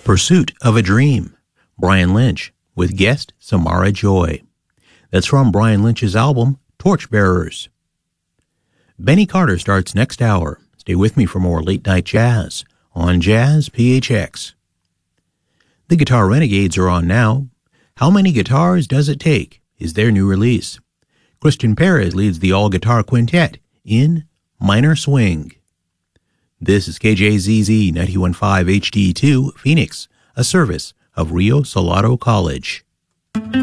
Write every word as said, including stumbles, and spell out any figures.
Pursuit of a Dream, Brian Lynch, with guest Samara Joy. That's from Brian Lynch's album, Torchbearers. Benny Carter starts next hour. Stay with me for more late night jazz on Jazz P H X. The Guitar Renegades are on now. How Many Guitars Does It Take is their new release. Christian Perez leads the all-guitar quintet in Minor Swing. This is K J Z Z ninety-one point five H D two, Phoenix, a service of Rio Salado College.